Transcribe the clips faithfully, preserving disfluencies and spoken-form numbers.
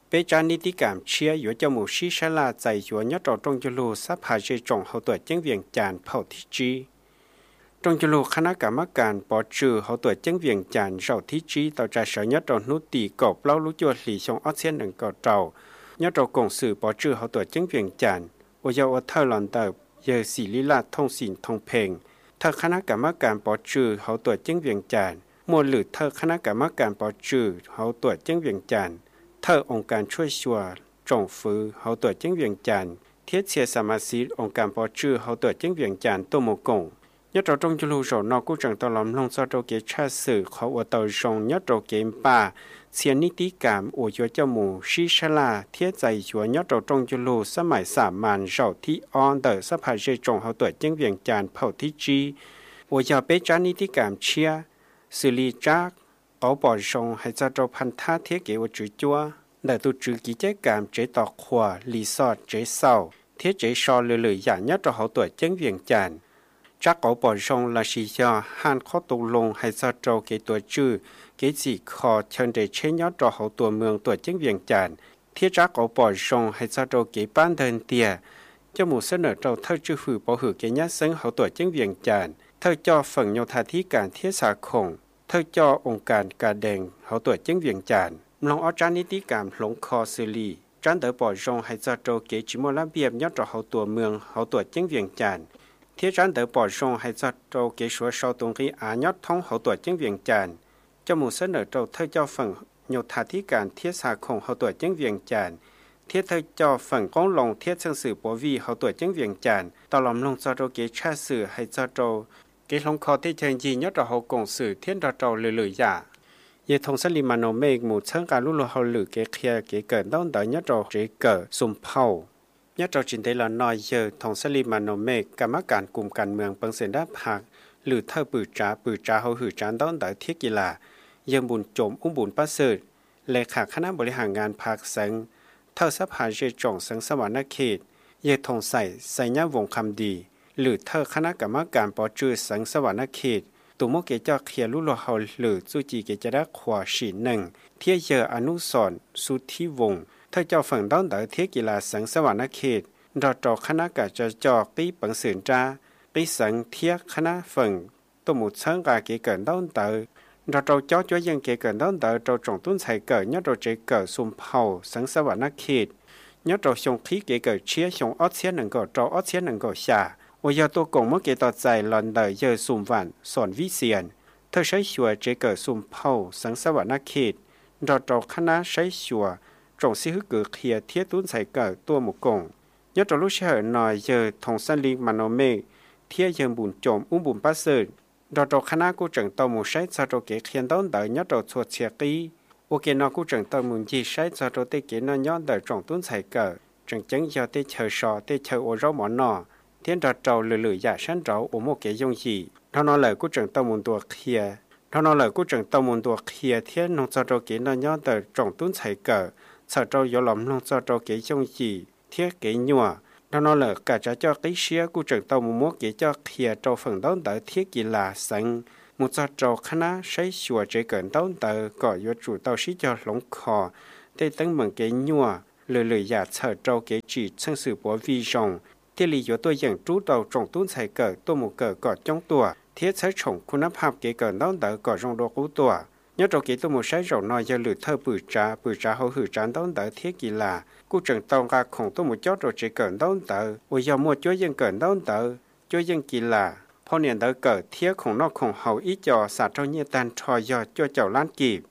เปจานิติกรรมเชียอยู่จมูกชีชลาใจอยู่ยอดตรงจุลูสัพพาเจจงเขาตัวเจ้งเวียงจานเผาที่จีตรงจุลูคณะกรรมการปอจือเขาตัวเจ้งเวียงจานเจ้าที่จีต่อจากเสยยอดตรงนุตีกบเล่าลุจวดหลีชงออเซียนหนึ่งก่อเจ้ายอดตรงกงสื่อปอจือเขาตัวเจ้งเวียงจานโอยาวเทอร์ลอนเตอร์เยอศิลิลาทงศิลทงเพงเธอคณะกรรมการปอจือเขาตัวเจ้งเวียงจานมวลหรือเธอคณะกรรมการปอจือเขาตัวเจ้งเวียงจานเธอองค์การช่วยชัวจงฝือเขาตัวเจ้งเวียงจานเทียเชียสมาชิกองค์การปอจือเขาตัวเจ้งเวียงจานตัวโมกงยอดตรงจุลูโจนอกู้จังตลอมลงซอโตเกชาสื่อเขาอวดตจงยอดตเกมป่าเสียนิติกรรมอวยจมูชีชลาเทียใจชัวยอดตรงจุลูสมัยสามันเจ้าที่ออนเดอร์สภาเจจงเขาตัวเจ้งเวียงจานเผาที่จีอวยเปจานิติกรรมเชียสุลีจักเอาปอชงให้เจ้าโจพันธะเทียเกวจุจัวแต่ตุจือกิจกรรมเจตอกขวารีสอร์ทเจเศร้าเทียเจชอเลยเลยอย่างยอดเขาตัวเจ้งเวียงจานจักเอาปอชงลาชิยาหันข้อตกลงให้เจ้าโจเกตัวจื้อเกจิคอเชิญเดเชนยอดจอเขาตัวเมืองตัวเจ้งเวียงจานเทียจักเอาปอชงให้เจ้าโจเกป้านเดินเตียจมูกเสนอเจ้าเธอจื้อฝือปอหือเกญะซึ่งเขาตัวเจ้งเวียงจานเธอจอฝั่งโยธาธิการเทียสาคงเธอจอองค์การกาแดงเขาตัวเจ้งเวียงจานลองเอาจานิติกรรมหลงคอซิลีจันเดอปอชงให้เจ้าโจเกจิโมลาเบียบยอดจอเขาตัวเมืองเขาตัวเจ้งเวียงจานเทียจันเดอปอชงให้เจ้าโจเกชัวชาวตรงที่อายอดท้องเขาตัวเจ้งเวียงจานจมูกเสนอเจ้าเธอเจ้าฝั่งโยธาธิการเทียสาคงเขาตัวเจ้งเวียงจานเทียเธอเจ้าฝั่งก้องลงเทียเชิงสื่อปอวีเขาตัวเจ้งเวียงจานตลอมลงเจ้าโจเกชาสื่อให้เจ้าโจเกลงคอที่เชิงจียอดจอเขากงสื่อเทียนเจ้าเลยเลยยาเยทงสลิมาโนเมกหมู่เชิงการลุลเขาหรือเกเคียเกเกิดต้องแต่ยอดจอเจเกิดสุ่มเผายอดจอจินเดลนอยเยทงสลิมาโนเมกกรรมการกลุ่มการเมืองเปิงเสนด้าผักหรือเธอปือจ้าปือจ้าเขาหือจานต้องแต่เทียกีฬาเยี่ยมบุญโจมอุ้มบุญประเสริฐเลขาคณะบริหารงานภาคเสังเท่าสภาเจจงสังสวรรค์เขตเยทงใส่ใส่ยะวงคำดีหรือเธอคณะกรรมการปอจือสังสวรรค์เขตตุโมเกเจ้าเขียลุลเขาหรือจูจีเกจะได้ขวาฉีหนึ่งเทียเยออนุสรสุทธิวงศ์เธอเจ้าฝั่งด้านเตอเทียกีฬาสังสวรรค์เขตดอจอคณะกาจะจอกตีปังสืนจ้าตีสังเทียคณะฝั่งตุมุดเชิงกาเกเกินด้านเตอเราเจ้าจ้อยยังเกเกินด้านเตอเราจงตุ้นใส่เกิดยอดเราเจเกิดสุ่มเผาสังสวรรค์เขตยอดเราชงขี้เกเกิดเชียชงออเชียหนึ่งก็เราออเชียหนึ่งก็ชา我要多讲么？给到在兰德要送饭算危险，他谁说这个送炮生死万那克？เราเราคณะใช้ชัวจงสิฮึกเขียเทียตุ้นใส่เกิดตัวหมุกงยอดเราลูกเชื่อหน่อยเยอะทงสันลิมานอเมเทียยังบุญจมอุ้มบุญปัสเสริฐเราเราคณะกูจังตัวหมุใช้จะเราเกเขียนต้นเดยยอดเราสวดเชียกีโอเคนอกูจังตัวหมุจีใช้จะเราเตเกนยอดเดยจงตุ้นใส่เกิดจังจังยอดเตเชอชอเตเชอโอเราหมอนอเทียนเราเจ้าหรือๆอย่าฉันเราโอโมเกยงยีเท่านั้นเลยกูจังตัวมุนตัวเคลียเท่านั้นเลยกูจังตัวมุนตัวเคลียเทียนน้องจะเราเกยนย้อนแต่จงตุ้นใส่เกิดเสาเราอยู่หลอมน้องจะเราเกยงยีเทียเกยญัวเท่านั้นเลยกะจะเจ้ากิเชียกูจังตัวมุโมเกยเจ้าเคลียเจ้าฝั่งต้นแต่เทียกีฬาสังมุจะเจ้าคณะใช้ชัวเจเกินต้นแต่ก็อยู่จู่ตัวชิเจ้าหลงคอได้ตั้งเหมือนเกยญัวเลยๆอย่าเสาเราเกยจีซึ่งสื่อปัววิจงเที่ลีอยู่ตัวอย่างจู้เตาจงตุ้นใส่เกิดตัวหมูเกิดก่อจ้องตัวเทียใช้ชงคุณภาพเกี่ยวกับน้องเต๋อก่อจงโดกู้ตัวยอดตัวเกี่ยวตัวหมูใช้จงน้อยจะหลุดเธอปืนจ้าปืนจ้าเขาหือจานน้องเต๋อเทียกีฬากูจังตองกาของตัวหมูเจ้าตัวเจเกิดน้องเต๋อวิยามัวช่วยยังเกิดน้องเต๋อช่วยยังกีฬาพอเนี่ยเต๋อเกิดเทียของนอกของเฮาอีจอสัตว์เท่านี้ตันทอยอดช่วยเจ้าล้านกีบ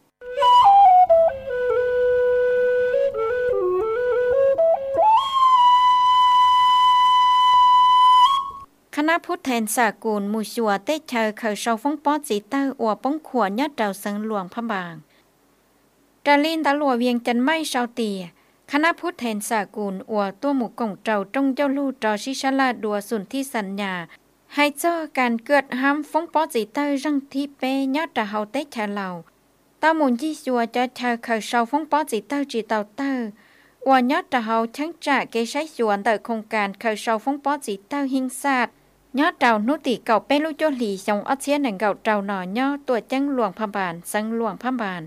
คณะผู้แทนสากลมูชัวเต้เชอเคยเชาฟงป้อจีเตอร์อวป้องขวญยอดเจ้าเซิงหลวงพระบางดาลินตะลัวเวียงจันไม่เชาตีคณะผู้แทนสากลอวตัวหมู่กงเจ้าจงเจ้าลู่จอชิชลาดัวสุนที่สัญญาให้เจอการเกิดห้ามฟงป้อจีเตอร์รังที่เปยอดเจ้าเฮาเต้เชอเหล่าตาหมุนยี่ชัวจะเชอเคยเชาฟงป้อจีเตอร์จีเตาเตอร์อวยอดเจ้าเฮาทั้งจ่าเกใช้ชวนแต่โครงการเคยเชาฟงป้อจีเตอร์หิงซาดยอดเจ้านุติเก่าเป็นลูกโจหลีชงอัเชียนหนังเก่าเจ้าหน่อยอตัวจังหลวงพระบานสังหลวงพระบาน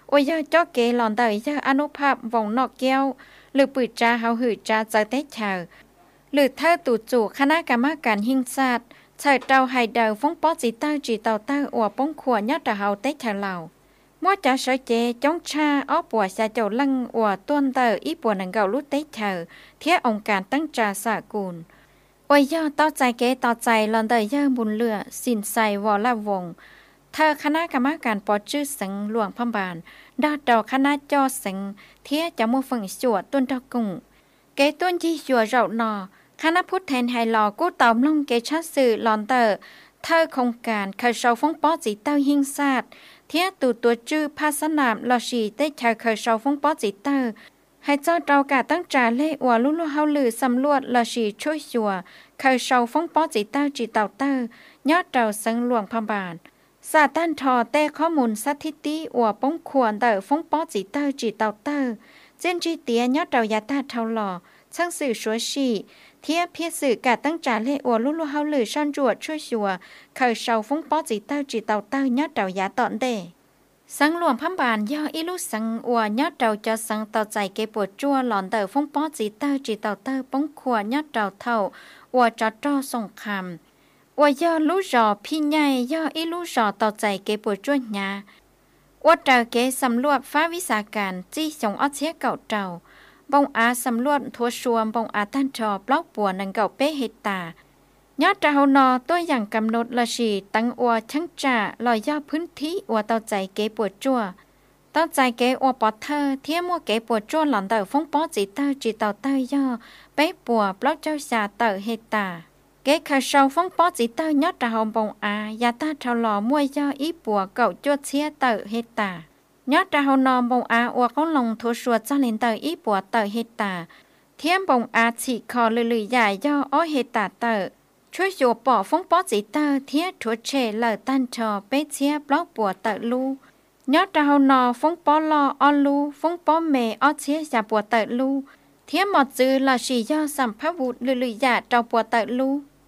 โอ้ยจ้อเกหลอนเตยยอนุภาพวงนอกแก้วหรือปืดจ้าเฮาหือจ้าใจเตเฉาหรือเธอตู่จู่คณะกรรมการหิงศาสตร์เฉิดเตาไฮเดอฟงป้อจีเต้าจีเตาเต้าอัวป้องขวญยอดเตาเฮาเตเฉาเหล่ามั่วจ้าเสเจจ้องชาอ้อปัวชาเจ้าลังอัวต้นเตออีปัวนังเกาลุเตเฉาเทียองค์การตั้งจาสากุลโอ้ยย่อต่อใจเกต่อใจลอนเตยย่อบุญเลือสินใสวอละวงเธอคณะกรรมการปอชื่อสังหลวงพบาลดาดอกคณะจอสังเทียจะมัวฝังสัวต้นดอกกุ่งเกต้นที่สัวเรานอคณะพุทธแทนไฮลอกู้ตอมลงเกชัดสื่อลอนเตอร์เธอโครงการเคยเศร้าฟงป้อจีเต้าหิงซาดเทียตูตัวจื้อภาสนามลอชีได้เธอเคยเศร้าฟงป้อจีเตอร์ให้เจ้าเรากาตั้งจ่าเล่อวลุลุเฮาลือสำรวจลอชีช่วยสัวเคยเศร้าฟงป้อจีเต้าจีเต่าเตอร์ยอดเราสังหลวงพบาลซาตันทอเต้ข้อมูลสถิติอัวป้องขวนเตอฟงป้อจีเตอร์จีเต่าเตอร์เจนจีเตียยอดเรายาตาเท่าหล่อช่างสื่อชัวชีเทียบเพียสื่อกาตั้งจ่าเล่อวลุลุเฮาลือช่างจวดช่วยชัวเคยเศร้าฟงป้อจีเตอร์จีเต่าเตอร์ยอดเรายาตอนเดสังหลวงพบาลย่ออีลุสังอัวยอดเราจะสังต่อใจเกปวดจั่วหลอนเตอฟงป้อจีเตอร์จีเต่าเตอร์ป้องขวนยอดเราเท่าอัวจัดจ่อส่งคำว่าย่อรู้จอพี่ใหญ่ย่ออีรู้จอต่อใจเกปวดจ้วนยาว่าเจอเกสำรวจฟ้าวิสาการจี้ส่งออเชียเก่าเจ้าบงอาสำรวจทัวชัวบงอาตั้นจอปลอกปัวนังเก่าเป้เฮตายอดเจ้านอตัวอย่างกำหนดละชีตั้งอัวช่างจ่าลอยย่อพื้นที่อัวต่อใจเกปวดจั่วต่อใจเกอัวปอเธอเทียมัวเกปวดจ้วนหลอนเตอฟงป้อจีเตอร์จีเตาเตอร์ย่อเป้ปัวปลอกเจ้าชาเตอเฮตาเกขะเชาฟงป้อจีเตอร์ยอดตาหอมบงอายาตาเทาหล่อมวยย่ออีปัวเก่าจวดเชียเตอเฮตายอดตาหอนอมบงอาอัวก้องลงทัวชัวจ้าเลนเตออีปัวเตอเฮตาเทียมบงอาฉีคอลือๆใหญ่ย่ออ้อเฮตาเตอช่วยจัวปอฟงป้อจีเตอเทียทัวเชเลอตันชอเปเชียปลอกปัวเตอลูยอดตาหอนอฟงป้อลออลูฟงป้อเมออเชียจาปัวเตอลูเทียมหมดจือลาชีย่อสัมภวุธลือๆใหญ่เจ้าปัวเตอลู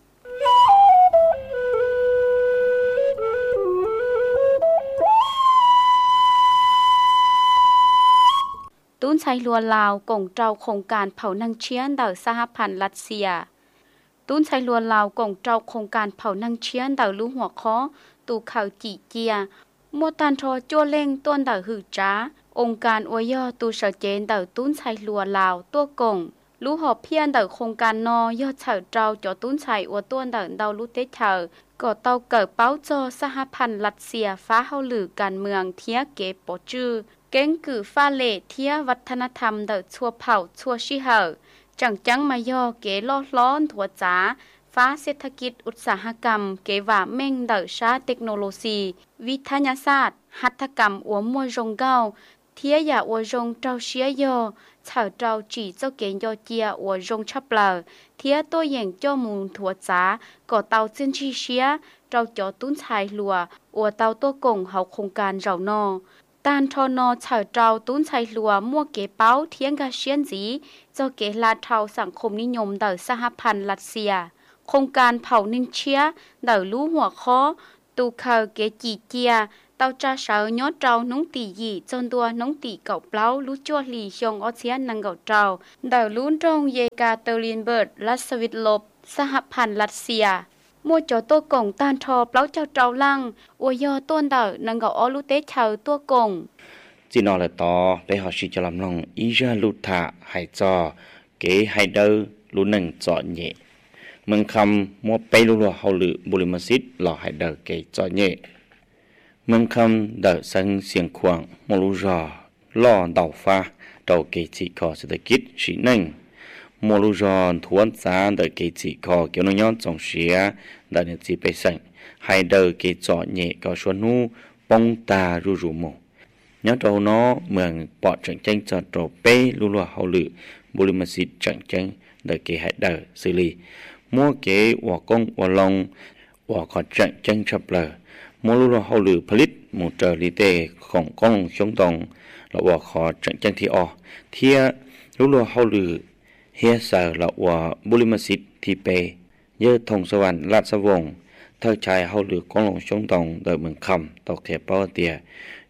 ตุ้นชัยลัวลาวกงเจ้าโครงการเผานังเชียนเดาสหพันธ์รัสเซียตุ้นชัยลัวลาวกงเจ้าโครงการเผานังเชียนเดาลูหัวคอตูข่าวจีเจียมัวตันทอจั่วเล่งต้นเดาหือจ้าองค์การอวยย่อตูเสเจนเดาตุ้นชัยลัวลาวตัวกงลูหอบเพียนเดาโครงการนอยอดเฉาเจ้าจอตุ้นชัยอวต้นเดาเดาลุเตเฉาก็เตาเกิดเป้าจอสหพันธ์รัสเซียฟ้าเฮาหลือการเมืองเทียเกปอจื้อเก่งกือฟ้าเล่เทียวัฒนธรรมเดาชัวเผ่าชัวชิเหอจังจังมาย่อเกล้อล้อนถั่วจ๋าฟ้าเศรษฐกิจอุตสาหกรรมเกว่าเม่งเดาชาเทคโนโลยีวิทยาศาสตร์หัตถกรรมอัวมัวจงเก้าเทียอย่าอัวจงเจ้าเชียย่อเฉาเจ้าจีเจ้าเกณฑ์ยอเจียอัวจงชับเปล่าเทียตัวอย่างเจ้ามูลถั่วจ๋าก่อเตาเส้นชีเชียเจ้าจอตุ้นชายลัวอัวเตาตัวกงเฮาโครงการเรานอตานทอนอเฉาเจ้าตุ้นชายลัวมั่วเก๋เป้าเทียงกาเชียนจีเจ้าเก๋ลาเทาสังคมนิยมเดาสหพันธ์รัสเซียโครงการเผานินเชียเดาลู่หัวคอตูเขาเกจีเจียเตาจ้าเสายอดเจ้าน้องตีหยีจนตัวน้องตีเก่าเปล่าลู่จั่วหลีชงออเชียนนังเก่าเจ้าเดาลู่ตรงเยกาเตอรินเบิร์ดรัสวิตลบสหพันธ์รัสเซียมัวจอตัวกงตานทอเปล่าเจ้าเจ้าลังอวยยอต้นเดานังเก่าออลู่เตเฉาตัวกงจีนอเลยต่อไปหาชิจลำลองอีจาลุทาหายจอเก๋หายเดอลู่หนึ่งจอเย่เมืองคำมัวไปลุลัวเฮาลือบุริมสิทธิ์หล่อให้เดอเกจอเย่เมืองคำเดอสังเสียงควงมลุจอล่อดาวฟ้าดาวเกจิคอเศรษฐกิจสีหนึ่งมลุจอทวนจาเดอเกจิคอเกี่ยวนย้อนจงเสียเดอเนจีไปสั่งให้เดอเกจอเย่ก็ชวนนูปงตารูรูโมย้อนเราเนาะเมืองปอดจังจังจอดไปลุลัวเฮาลือบุริมสิทธิ์จังจังเดอเกให้เดอสิลีมัวเก๋วัวกงวัวลงวัวขอจังจังชับเลยมัวรู้เราเฮาลือผลิตหมู่เจอลิเตของกองชงตองเราวัวขอจังจังที่ออเทียรู้เราเฮาลือเฮียสาวเราวัวบุริมสิทธิ์ที่เปเยอะทงสวรรค์ราชวงศ์เท่าชายเฮาลือกองลงชงตองโดยเมืองคำตอกเทียเป้าเตีย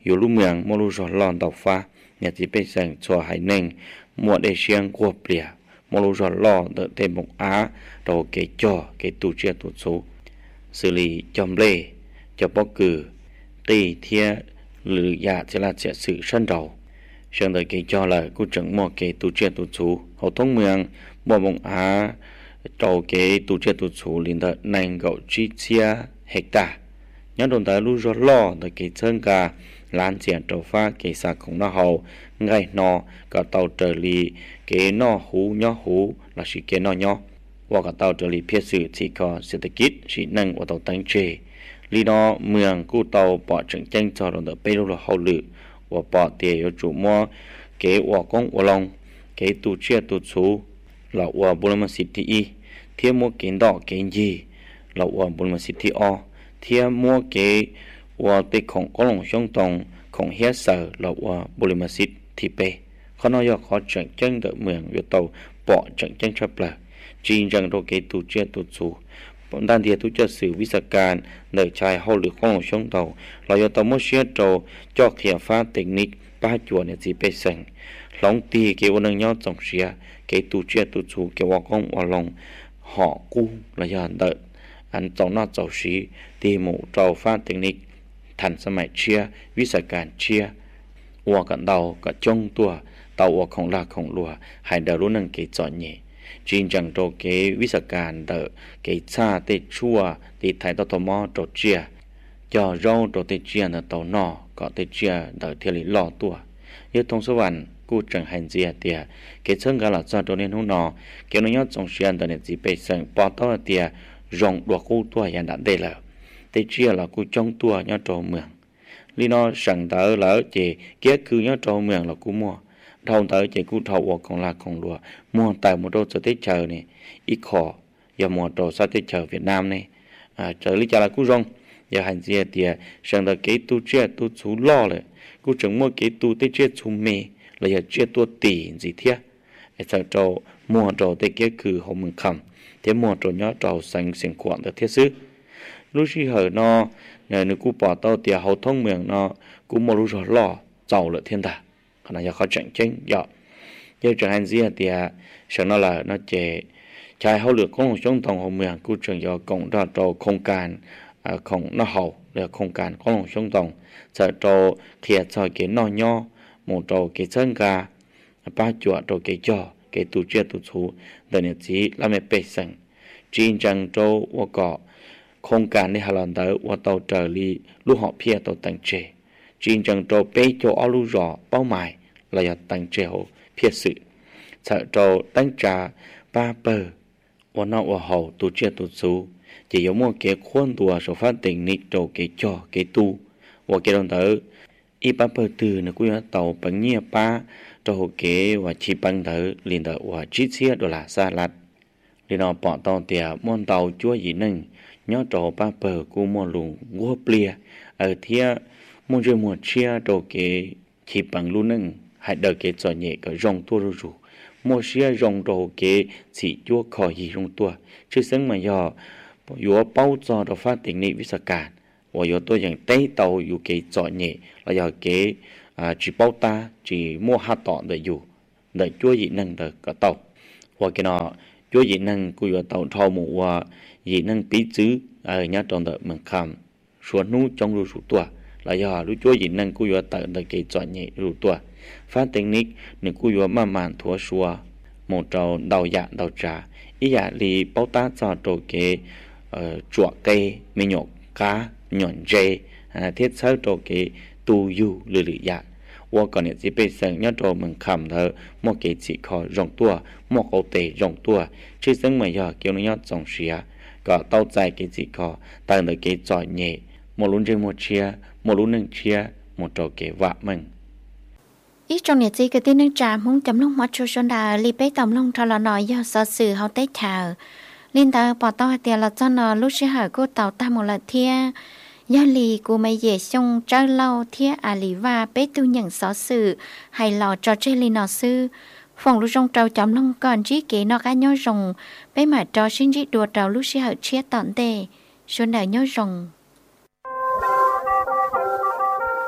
อยู่รู้เมืองมรู้จอลอนดอกฟ้าเนี่ยที่ไปสั่งชัวหายหนึ่งมัวได้เชียงกัวเปลี่ยมรู้จอลอเดเต็มบกอาเราเกจ่อเกตูเจียตุสูสิริจอมเล่จะบอกคือตีเทียหรือยาจะลาเสียสื่อชั้นเราเชิงเดเกจ่อเลยกูจังมัวเกตูเจียตุสูเขาท้องเมืองมัวบกอาเราเกตูเจียตุสูลินเดนังเกาจีเชียเฮกตาnhớ đồn tới lúc rồi lo tới cái chân cả lan triển trâu pha cái sạcของnó hậu ngay nó cả tàu trở lì cái nó hú nhó hú là sự cái nó nhó và cả tàu trở lì phía sự thì có sự tích kít sự năng của tàu tăng trề lì nó mường cú tàu bỏ trận tranh cho đồn tới bây lúc hậu lự và bỏ tiền cho chủ mua cái và con và lòng cái tu chia tu số là và bùn mà xịt thì thêm mua cái đỏ cái gì là và bùn mà xịt thì o thiên mua cái và bị khổng có lòng sông tông khổng hết sở là và bồ lê xít thì bê khó nói do khó trận chân đợi mường về tàu bỏ trận chân chấp lờ chỉ rằng đồ cái tu chia tu chủ bọn đàn địa tu cho sự vi sa can đợi trai hậu lực có lòng sông tàu là do tàu mua xe trâu cho khía phá tình nịch ba chùa này chỉ bê sành lòng tì cái ôn nâng nhau dòng xe cái tu chia tu chủ cái hòa công hòa lòng họ cu là do đợi anh tổng nó giàu sĩ thì mũ trâu pha tình nịch thànhสมัย chia วิสาการ chia วัวกันเดากับจงตัวเตาวัวของลาของลัวให้เดารู้นั่งเกจอดเนี่ยจริงจังโตเกวิสาการเดาเกชาเตชัวตีไทยตอตมอโตเจียจอร้องโตเตเจียนเตานอก็เตเจียเดาเทลิล่อตัวยึดตรงสวรรค์กูจังหันเจียเตียเกเชิงกันหลังจากตัวนี้หุ่นนอเกนยอดจงเชียนเดเนี่ยจีไปสั่งปอต้อเตียrong đua cô tua hiện đã đây là tây chia là cô trong tua nhớ trâu mường li nó sẵn tới lỡ chị kia cứ nhớ trâu mường là cô mua đầu tới chị cô thầu hoặc còn là còn lúa mua tại một đô cho tết chờ này ít khó giờ mua đồ sao tết chờ Việt Nam này à chờ lý cha là cô rong giờ hành gì thì sẵn tới cái tu chia tu chú lo rồi cô chẳng mua cái tu tết chia chú mê là giờ chia tu tỷ gì thế sợ trâu mua đồ tết kia cứ không mừng khăm thế mua trâu nhớ trâu xanh xanh quặn được thiết sứ lúc khi hở nó nhờ nếu cú bỏ tao tiệt hậu thông miệng nó cú mua lúc rồi lo giàu lợi thiên đà còn là do khó tranh tranh giờ giờ chẳng hạn gì thì sợ nó là nó chế trái hậu lược công trong tổng hậu miệng cú trường do cộng ra trâu không can không nó hậu là không can có lòng trong tổng sợ trâu thiệt cho cái nó nho một trâu cái chân gà ba chuột trâu cái giò cái tu chia tu chú đời này chỉ làm một bề sẵn chính rằng châu và cọ không cần đi hà lan tới và tàu trở đi lúc họ phía tàu tăng chế chính rằng châu bê châu áo lưu rõ bao mài là do tăng chế hồ phía sự sợ châu tăng trà ba bờ và nó và hậu tu chia tu chú chỉ giống một cái khuôn đùa số phát tình nịch châu cái cho cái tu và cái đồng tới y ba bờ từ nó cũng tàu bằng nhia ba trâu kế và chỉ bằng thử liền đợi và chỉ xia đồ là xa lạt liền nó bỏ tàu tiệt món tàu chúa gì nâng nhớ trâu ba bờ của món lùng gua plia ở thia món chơi món chia trâu kế chỉ bằng luôn nâng hãy đợi kế cho nhẹ cái rong tua rồi rủ món chia rong trâu kế chỉ chúa khỏi gì rong tua chứ sáng mà giờ vừa bao giờ đồ phát tình nị với sạc cản và vừa tôi rằng tay tàu vừa kế cho nhẹ là giờ kế à chỉ bao ta chỉ mua hạt tọn để dù để chúa dị năng để cả tàu hoặc cái nó chúa dị năng của your tàu thâu mù và dị năng bí chữ ở nhà trong đợt mình khám xuống nú trong lưu số tua là do lúc chúa dị năng của your tàu để cái chọn nhẹ lưu tua phát tiếng nick nếu của your mà màn thua xua một trâu đầu dạ đầu trà ý dạ li bao ta cho trâu cái chuột cây mì nhột cá nhọn dây thiết sớ trâu cái tu yu lử lử dạ và còn những gì bây giờ nhớ trâu mình khám thở một cái chỉ khó rộng tua một câu tệ rộng tua chứ dân mà giờ kêu nó nhớ dòng xìa có tao dài cái chỉ khó tăng được cái giỏi nhẹ một lúc trên một chia một lúc nâng chia một trâu cái vạ mình ít trong những gì cái tin nâng trà muốn chấm lông mắt cho xuân đà li bế tầm lông thà là nói do sở sự hậu tết thảo linh ta bỏ tao tiền là cho nó lúc sẽ hỏi cô tàu ta một lần thia gia lì của mấy dễ xong trái lâu thiết à lì và bế tu nhận xó sự hay lò trò chơi lì nọ sư phòng lúc trong trâu chấm lông còn trí kế nó cá nhó rồng bế mà trò xin trí đùa trâu lúc sẽ hợp chia tọn tề xuân đời nhó rồng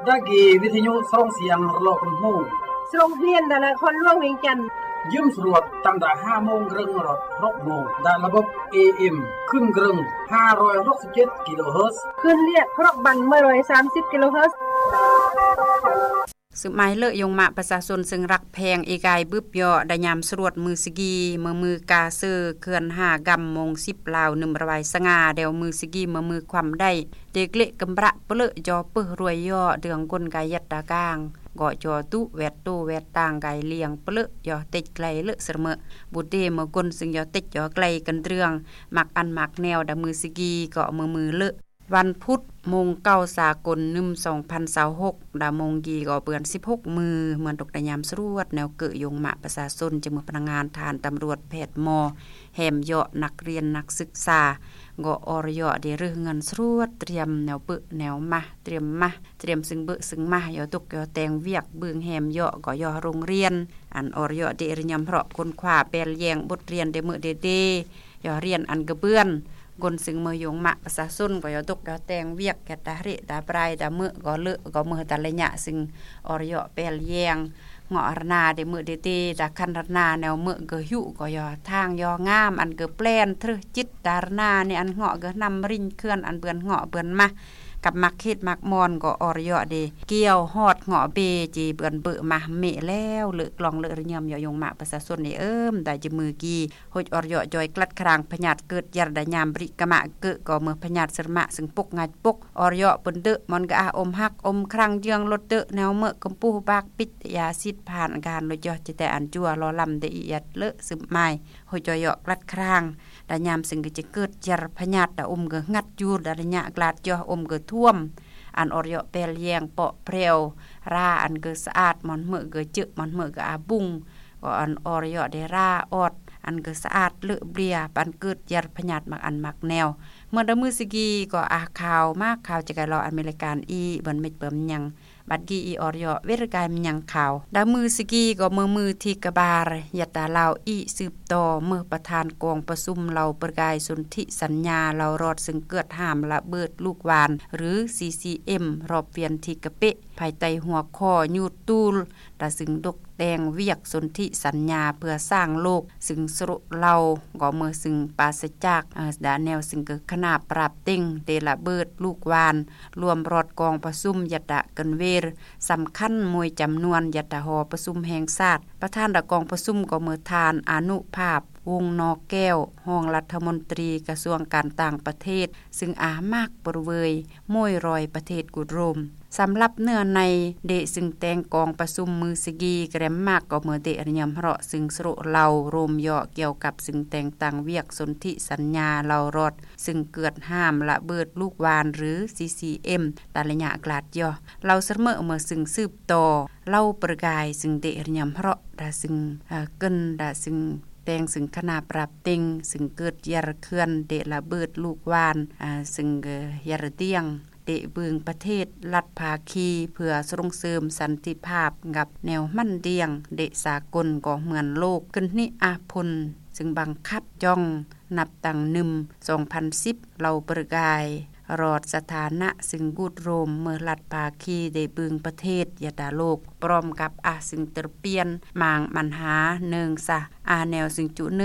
ดากีวิทยุส่งเสียงรอกหูโรงเรียนแต่ละคนร่วงเวียงจันทน์ยืมสรวจตั้งแต่ห้าโมงครึ่งรถหกโมงได้ระบบ เอ เอ็ม ขึ้นครึ่งห้าร้อยหกสิบเจ็ดกิโลเฮิรตซ์ขึ้นเรียกครบบันหนึ่งร้อยสามสิบกิโลเฮิรตซ์สืบไม้เลอะยงมะประชาชนซึ่งรักแพงอีกายบึบย่อได้ยามสรวจมือสกีมือมือกาเซอร์เขื่อนห้ากำมงสิบลาวนึ่มระบายสง่าเดวมือสกีมือมือความได้เด็กเละกำระเปลือยอเปื้อรวยย่อเดืองกลกายยัดตากางก่อจอตุแวดโตแวดต่างไกเลียงเปลือยอติดไกลเลอะเสมอบุเดมือกลซึ่งยอติดยอไกลกันเรื่องมักอันมักแนวดามือสกีก็มือมือเลอะวันพุธมงเก้าสากลนึ่มสองพันสาวหกดามงกีก็เปือนสิบหกมือเหมือนตกดายามสรวดแนวเกยยงมะประชาชนจะมือพนักงานทานตำรวจแพทย์มอแหมเหาะนักเรียนนักศึกษากออรยอเดเรื่องเงินสรวดเตรียมแนวเปึแนวมาเตรียมมาเตรียมซึ่งเบซึ่งมายอตกยอแตงเวียกเบืองแหมเหาะก็ยอโรงเรียนอันอรยอเดรยำเพราะคนขวาแปลแยงบทเรียนเดมือเดเดยอเรียนอันกระเบื้อนกนซึ่งมือยงมะประชาชนก็ยอตกยอแตงเวียกแกตาเรตาปลายตามือก็เลอะก็มือตาละยะซึ่งอรยอแปลแยงเงาะรนาเดมือเดเตดาคันรนาแนวมือเกยุก็ยอทางยองามอันเกแปลนทรึจิตดารนาในอันเงาะเกนำรินเคลื่อนอันเบือนเงาะเบือนมากับมักเฮ็ดมักมอนก็อรยอเดเกี่ยวฮอดเงาะเบจีเบือนเบอมาเมแล้วเลือกลองเลือกยำยอยงมะประชาชนนี่เอิ้มได้จะมือกีหดอรยอจอยกลัดครางพญาตเกิดยารดายามบริกมะเกะก็เมื่อพญาตสรมะซึ่งปกงัดปกอรยอปนเดมอนกะอาอมฮักอมครั้งเยืองลดเดแนวเมื่อกำปูบากปิดยาซิดผ่านการลดยอจิแต่อันจัวรอลำได้อียัดเลอะซึมไม้หดจอยกลัดครางดายามซึ่งก็จะเกิดยารพญาตดาอมก็งัดยูดาระยะกลาดยออมก็ท่วมอันอรยอเปลเลียงเปาะเพลวราอันเกสะอาดมันเมื่อเกจึมันเมื่อก็อาบุงก็อันอรยอได้ราออดอันเกสะอาดเลอะเบียปันเกิดยารพญาตมักอันมักแนวเมื่อดมือสกีก็อาข่าวมากข่าวจะกรออเมริกันอีเบิ่นเม็ดเบิ่มยังบัดกีอีอรยอเวรกายมันยังข่าวดามือสกีก็มือมือที่กบาลยะตาลาวอีสืบต่อเมื่อประธานกองประชุมเราประกายสนธิสัญญาเรารอดซึ่งเกิดห้ามระเบิดลูกวานหรือ ซี ซี เอ็ม รอบเวียนที่กะเปะภายใต้หัวข้อยูตูลดาซึ่งดกแดงเวียกสนธิสัญญาเพื่อสร้างโลกซึ่งสรุเราก็เมื่อซึ่งปราศจากดาแนวซึ่งเกิดขนาดปราบเต็งเดระเบิดลูกวานรวมรอดกองประชุมยะตะกันเวรสำคัญมวยจำนวนยะตะหอประชุมแห่งชาติประธานกองประชุมก็เมื่อทานอนุภาพวงนอกแก้วห้องรัฐมนตรีกระทรวงการต่างประเทศซึ่งอามากบริเวณมวยรอยประเทศกุดโรมสำหรับเนื้อในเดซึ่งแต่งกองประชุมมือสกีแกรมมากก็เมื่อเดอรยมเพราะซึ่งสรุเราโรมย่อเกี่ยวกับซึ่งแต่งต่างเวียกสนธิสัญญาเรารอดซึ่งเกิดห้ามระเบิดลูกวานหรือ ซี ซี เอ็ม ตาระยะกลาดย่อเราเสมอเมื่อซึ่งสืบต่อเล่าประกายซึ่งเดอรยมเพราะดาซึ่งเกินดาซึ่งแตงซึ่งขนาดปรับเต็งซึ่งเกิดยารเคลื่อนเดระเบิดลูกวานอ่าซึ่งยารเตียงเดเบืองประเทศรัฐภาคีเพื่อส่งเสริมสันติภาพกับแนวมั่นเดียงเดสากลก็เหมือนโลกขึ้นนิอาพลซึ่งบังคับจ้องนับตั้งหนึ่ง สองพันสิบเราประกายรอดสถานะซึ่งกูดโรมเมื่อรัฐภาคีได้เบืองประเทศยะตาโลกพร้อมกับอาซึ่งเตรเปียนมางมันหาเนืองซะอาแนวซึ่งจุ